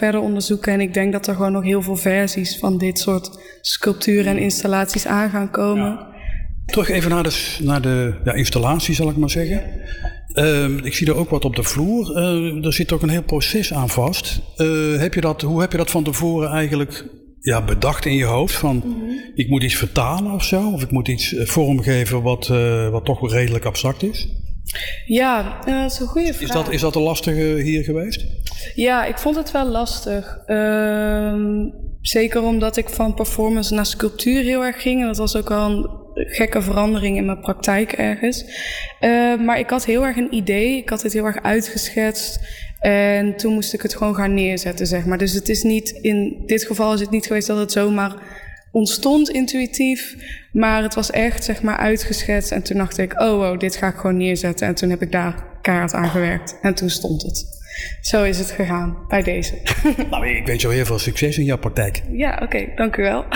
verder onderzoeken. En ik denk dat er gewoon nog heel veel versies van dit soort sculpturen en installaties aan gaan komen. Ja. Terug even naar de installatie, zal ik maar zeggen. Ik zie er ook wat op de vloer. Er zit ook een heel proces aan vast. Hoe heb je dat van tevoren eigenlijk bedacht in je hoofd? Van, ik moet iets vertalen of zo? Of ik moet iets vormgeven wat toch wel redelijk abstract is? Ja, dat is een goede vraag. Is dat een lastige hier geweest? Ja, ik vond het wel lastig. Zeker omdat ik van performance naar sculptuur heel erg ging. En dat was ook wel een gekke verandering in mijn praktijk ergens. Maar ik had heel erg een idee. Ik had het heel erg uitgeschetst. En toen moest ik het gewoon gaan neerzetten, zeg maar. Dus het is niet, in dit geval is het niet geweest dat het zomaar ontstond intuïtief. Maar het was echt, zeg maar, uitgeschetst. En toen dacht ik, oh, dit ga ik gewoon neerzetten. En toen heb ik daar keihard aan gewerkt. En toen stond het. Zo is het gegaan, bij deze. Nou, ik wens jou heel veel succes in jouw praktijk. Ja, oké, dank u wel.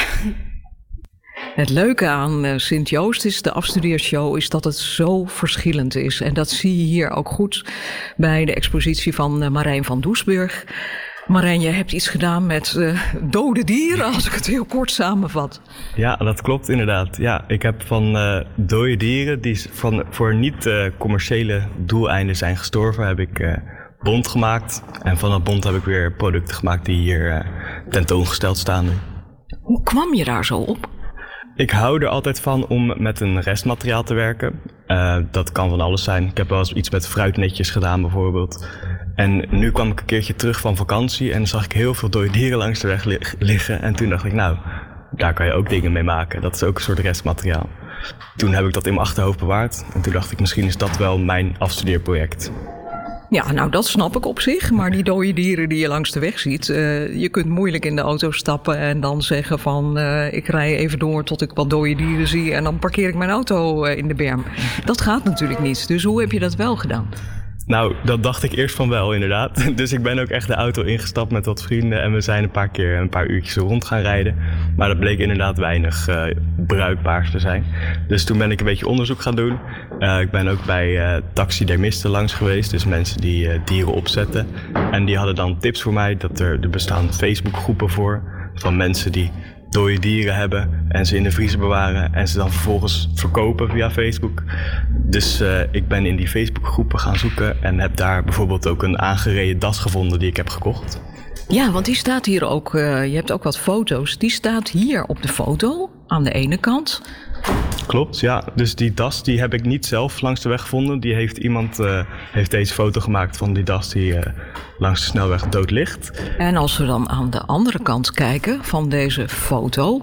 Het leuke aan Sint-Joost is, de afstudeershow, is dat het zo verschillend is. En dat zie je hier ook goed bij de expositie van Marijn van Doesburg. Marijn, je hebt iets gedaan met dode dieren, als ik het heel kort samenvat. Ja, dat klopt inderdaad. Ja, ik heb van dode dieren die voor niet-commerciële doeleinden zijn gestorven, heb ik bont gemaakt. En van dat bont heb ik weer producten gemaakt die hier tentoongesteld staan nu. Hoe kwam je daar zo op? Ik hou er altijd van om met een restmateriaal te werken. Dat kan van alles zijn. Ik heb wel eens iets met fruitnetjes gedaan bijvoorbeeld. En nu kwam ik een keertje terug van vakantie en dan zag ik heel veel dode dieren langs de weg liggen. En toen dacht ik, nou, daar kan je ook dingen mee maken. Dat is ook een soort restmateriaal. Toen heb ik dat in mijn achterhoofd bewaard. En toen dacht ik, misschien is dat wel mijn afstudeerproject. Ja, nou dat snap ik op zich, maar die dode dieren die je langs de weg ziet, je kunt moeilijk in de auto stappen en dan zeggen van ik rij even door tot ik wat dode dieren zie en dan parkeer ik mijn auto in de berm. Dat gaat natuurlijk niet, dus hoe heb je dat wel gedaan? Nou, dat dacht ik eerst van wel inderdaad. Dus ik ben ook echt de auto ingestapt met wat vrienden en we zijn een paar uurtjes rond gaan rijden. Maar dat bleek inderdaad weinig bruikbaars te zijn. Dus toen ben ik een beetje onderzoek gaan doen. Ik ben ook bij taxidermisten langs geweest, dus mensen die dieren opzetten. En die hadden dan tips voor mij, er bestaan Facebookgroepen voor van mensen die dode dieren hebben en ze in de vriezer bewaren en ze dan vervolgens verkopen via Facebook. Dus ik ben in die Facebookgroepen gaan zoeken en heb daar bijvoorbeeld ook een aangereden das gevonden die ik heb gekocht. Ja, want die staat hier ook, je hebt ook wat foto's, die staat hier op de foto aan de ene kant. Klopt, ja. Dus die das die heb ik niet zelf langs de weg gevonden. Die heeft iemand heeft deze foto gemaakt van die das die langs de snelweg dood ligt. En als we dan aan de andere kant kijken van deze foto.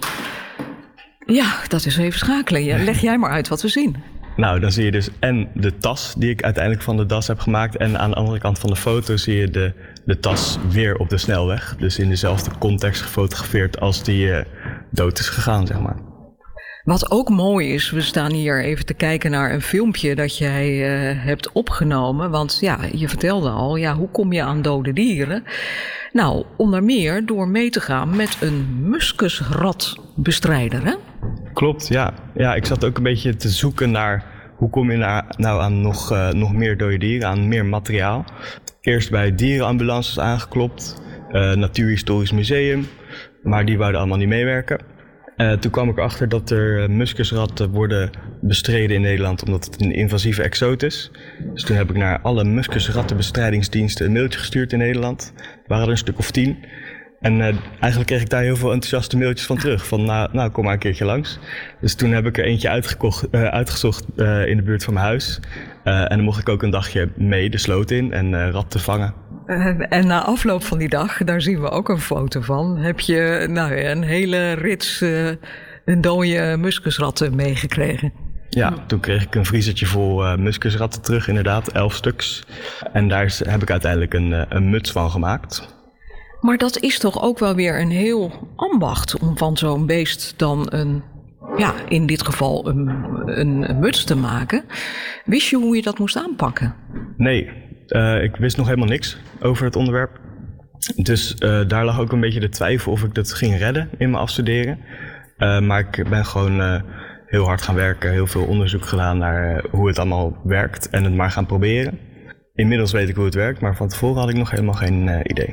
Ja, dat is even schakelen. Leg jij maar uit wat we zien. Nou, dan zie je dus en de tas die ik uiteindelijk van de das heb gemaakt. En aan de andere kant van de foto zie je de tas weer op de snelweg. Dus in dezelfde context gefotografeerd als die dood is gegaan, zeg maar. Wat ook mooi is, we staan hier even te kijken naar een filmpje dat jij hebt opgenomen. Want ja, je vertelde al, ja, hoe kom je aan dode dieren? Nou, onder meer door mee te gaan met een muskusratbestrijder, hè? Klopt, ja. Ja, ik zat ook een beetje te zoeken naar hoe kom je nou aan nog meer dode dieren, aan meer materiaal. Eerst bij dierenambulances aangeklopt, Natuurhistorisch Museum, maar die wouden allemaal niet meewerken. Toen kwam ik erachter dat er muskusratten worden bestreden in Nederland omdat het een invasieve exoot is. Dus toen heb ik naar alle muskusrattenbestrijdingsdiensten een mailtje gestuurd in Nederland. Er waren er een stuk of 10. En eigenlijk kreeg ik daar heel veel enthousiaste mailtjes van terug. Van nou kom maar een keertje langs. Dus toen heb ik er eentje uitgezocht in de buurt van mijn huis. En dan mocht ik ook een dagje mee de sloot in en ratten vangen. En na afloop van die dag, daar zien we ook een foto van, heb je een hele rits dode muskusratten meegekregen. Ja, toen kreeg ik een vriezertje vol muskusratten terug, inderdaad, 11 stuks. En daar heb ik uiteindelijk een muts van gemaakt. Maar dat is toch ook wel weer een heel ambacht om van zo'n beest dan in dit geval een muts te maken. Wist je hoe je dat moest aanpakken? Nee, ik wist nog helemaal niks over het onderwerp. Dus daar lag ook een beetje de twijfel of ik dat ging redden in mijn afstuderen. Maar ik ben gewoon heel hard gaan werken, heel veel onderzoek gedaan naar hoe het allemaal werkt en het maar gaan proberen. Inmiddels weet ik hoe het werkt, maar van tevoren had ik nog helemaal geen idee.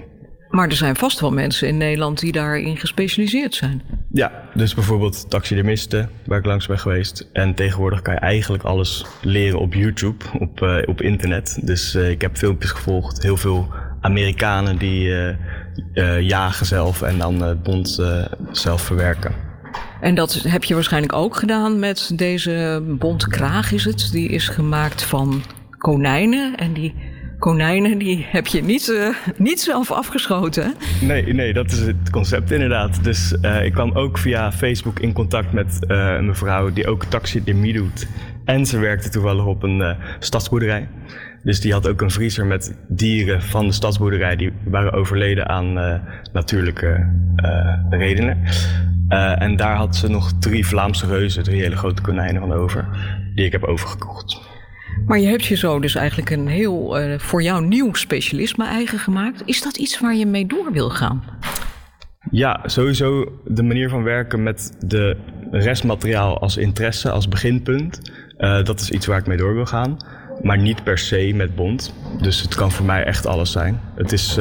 Maar er zijn vast wel mensen in Nederland die daarin gespecialiseerd zijn. Ja, dus bijvoorbeeld taxidermisten, waar ik langs ben geweest. En tegenwoordig kan je eigenlijk alles leren op YouTube, op internet. Dus ik heb filmpjes gevolgd, heel veel Amerikanen die jagen zelf en dan het bont zelf verwerken. En dat heb je waarschijnlijk ook gedaan met deze bontkraag is het. Die is gemaakt van konijnen en die konijnen die heb je niet zelf afgeschoten, hè? Nee, dat is het concept inderdaad. Dus ik kwam ook via Facebook in contact met een mevrouw die ook taxidermie doet. En ze werkte toevallig op een stadsboerderij. Dus die had ook een vriezer met dieren van de stadsboerderij die waren overleden aan natuurlijke redenen. En daar had ze nog 3 Vlaamse reuzen, 3 hele grote konijnen van over, die ik heb overgekocht. Maar je hebt je zo dus eigenlijk een heel voor jou nieuw specialisme eigen gemaakt. Is dat iets waar je mee door wil gaan? Ja, sowieso de manier van werken met de restmateriaal als interesse, als beginpunt. Dat is iets waar ik mee door wil gaan. Maar niet per se met bont. Dus het kan voor mij echt alles zijn. Het is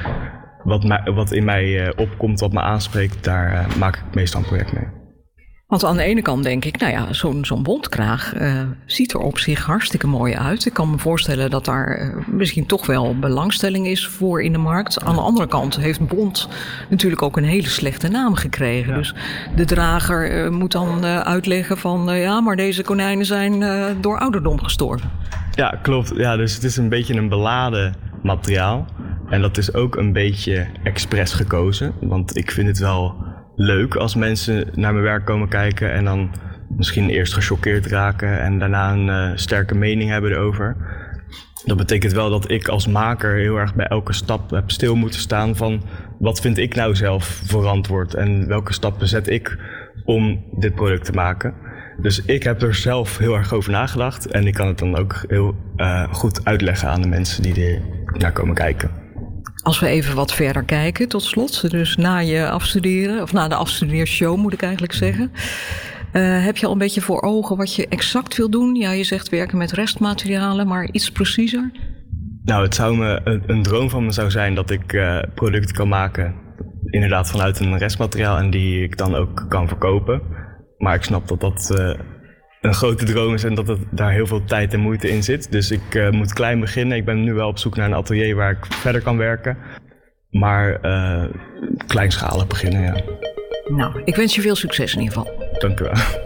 wat in mij opkomt, wat me aanspreekt, daar maak ik meestal een project mee. Want aan de ene kant denk ik, nou ja, zo'n bontkraag ziet er op zich hartstikke mooi uit. Ik kan me voorstellen dat daar misschien toch wel belangstelling is voor in de markt. Aan de andere kant heeft bont natuurlijk ook een hele slechte naam gekregen. Ja. Dus de drager moet dan uitleggen van ja, maar deze konijnen zijn door ouderdom gestorven. Ja, klopt. Ja, dus het is een beetje een beladen materiaal. En dat is ook een beetje expres gekozen. Want ik vind het wel leuk als mensen naar mijn werk komen kijken en dan misschien eerst gechoqueerd raken en daarna een sterke mening hebben erover. Dat betekent wel dat ik als maker heel erg bij elke stap heb stil moeten staan van wat vind ik nou zelf verantwoord en welke stappen zet ik om dit product te maken. Dus ik heb er zelf heel erg over nagedacht en ik kan het dan ook heel goed uitleggen aan de mensen die er naar komen kijken. Als we even wat verder kijken, tot slot, dus na je afstuderen, of na de afstudeershow moet ik eigenlijk zeggen. Heb je al een beetje voor ogen wat je exact wil doen? Ja, je zegt werken met restmaterialen, maar iets preciezer? Nou, het zou een droom van me zou zijn dat ik producten kan maken, inderdaad vanuit een restmateriaal en die ik dan ook kan verkopen. Maar ik snap dat dat een grote droom is en dat daar heel veel tijd en moeite in zit. Dus ik moet klein beginnen. Ik ben nu wel op zoek naar een atelier waar ik verder kan werken. Maar kleinschalig beginnen, ja. Nou, ik wens je veel succes in ieder geval. Dank u wel.